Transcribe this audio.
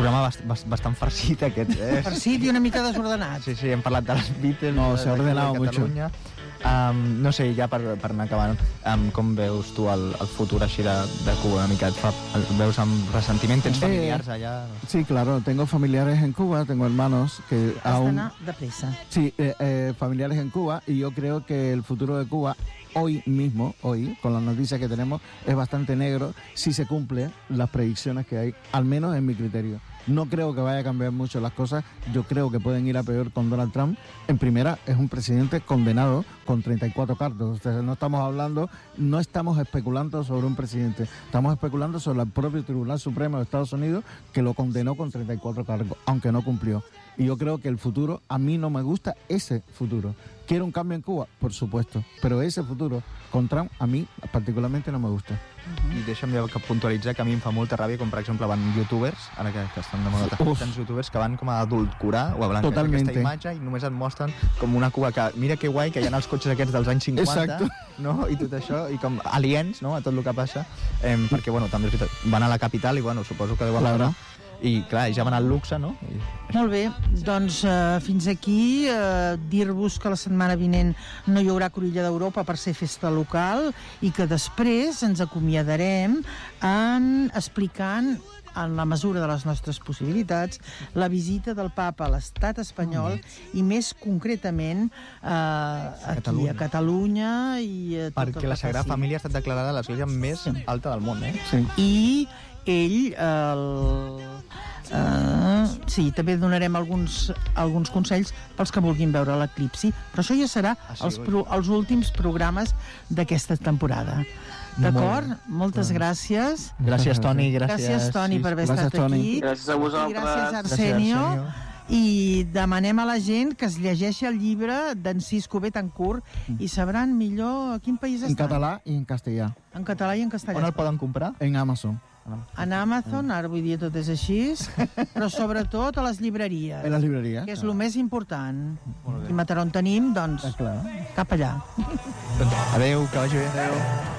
programa bastant farcit aquest, Farcit i una mica desordenat. Sí, hem parlat de les Beatles, No, se ha ordenado mucho. No sé, ja per anar acabant, com veus tu el futur així de Cuba una mica? Veus amb ressentiment? Tens familiars allá? Sí, claro, tengo familiares en Cuba, tengo hermanos que aún... Has d'anar de pressa. Sí, familiares en Cuba, y yo creo que el futuro de Cuba hoy mismo, con las noticias que tenemos, es bastante negro si se cumplen las predicciones que hay, al menos en mi criterio. No creo que vaya a cambiar mucho las cosas. Yo creo que pueden ir a peor con Donald Trump. En primera, es un presidente condenado con 34 cargos. O sea, no estamos especulando sobre un presidente. Estamos especulando sobre el propio Tribunal Supremo de Estados Unidos, que lo condenó con 34 cargos, aunque no cumplió. Y yo creo que el futuro, a mí no me gusta ese futuro. ¿Quiero un cambio en Cuba? Por supuesto. Pero ese futuro con Trump, a mí particularmente no me gusta. I deixa'm ja puntualitzar que a mi em fa molta ràbia, com per exemple van youtubers, ara que estan de moda tants youtubers, que van com a adulcorar o a blanquejar aquesta imatge i només et mostren com una Cuba que, mira que guai, que hi ha els cotxes aquests dels anys 50, exacto, no? I tot això, i com aliens, no?, a tot el que passa, perquè, bueno, també van a la capital i, bueno, suposo que deuen claro. I, clar, ja van al luxe, no? Molt bé, doncs fins aquí dir-vos que la setmana vinent no hi haurà Corilla d'Europa per ser festa local i que després ens acomiadarem explicant en la mesura de les nostres possibilitats la visita del papa a l'estat espanyol i més concretament aquí a Catalunya i perquè la Sagrada Família ha estat declarada l'església més alta del món, Sí. I ell sí, també donarem alguns consells pels que vulguin veure l'eclipsi, però això ja serà els últims programes d'aquesta temporada. D'acord? Moltes gràcies. Gràcies, Toni. Gràcies, Toni, per haver estat aquí. Gràcies a vosaltres. Gràcies, Arsenio. I demanem a la gent que es llegeixi el llibre d'en Cisco Betancourt i sabran millor a quin país està. En català i en castellà. En català i en castellà. On el poden comprar? En Amazon. En Amazon, ara vull dir tot és així, però sobretot a les llibreries. En les llibreries. Que és el més important. I Mataró en tenim, doncs cap allà. Adéu, que vagi bé. Adéu.